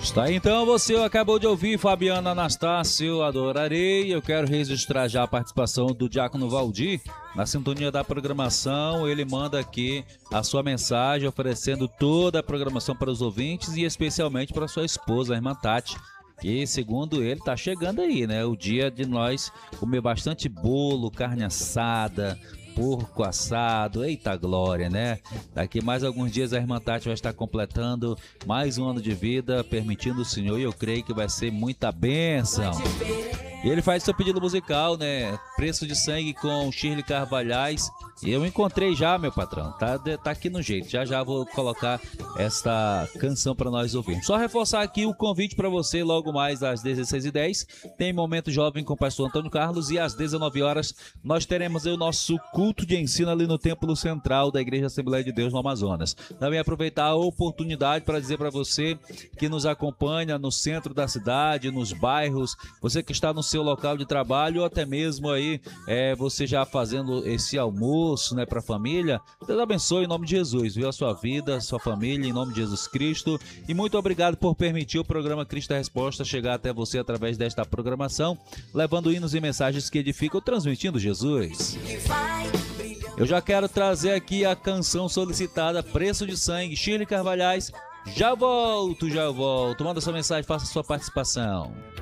Está aí, então, você acabou de ouvir Fabiana Anastácio, Adorarei. Eu quero registrar já a participação do Diácono Valdir na sintonia da programação. Ele manda aqui a sua mensagem oferecendo toda a programação para os ouvintes e especialmente para sua esposa, a irmã Tati. E segundo ele, tá chegando aí, né? O dia de nós comer bastante bolo, carne assada, porco assado, eita glória, né? Daqui mais alguns dias a irmã Tati vai estar completando mais um ano de vida, permitindo o Senhor, e eu creio que vai ser muita bênção. E ele faz seu pedido musical, né? Preço de Sangue com Shirley Carvalhais. E eu encontrei já, meu patrão. Tá aqui no jeito. Já vou colocar esta canção para nós ouvirmos. Só reforçar aqui o convite para você, logo mais às 16h10. Tem Momento Jovem com o pastor Antônio Carlos. E às 19 horas nós teremos o nosso culto de ensino ali no Templo Central da Igreja Assembleia de Deus no Amazonas. Também aproveitar a oportunidade para dizer para você que nos acompanha no centro da cidade, nos bairros, você que está no seu local de trabalho ou até mesmo aí você já fazendo esse almoço, né, para a família. Deus abençoe em nome de Jesus, viu, a sua vida, a sua família, em nome de Jesus Cristo. E muito obrigado por permitir o programa Cristo é Resposta chegar até você através desta programação, levando hinos e mensagens que edificam, transmitindo Jesus. Eu já quero trazer aqui a canção solicitada, Preço de Sangue, Shirley Carvalhais. Já volto. Manda sua mensagem, faça sua participação.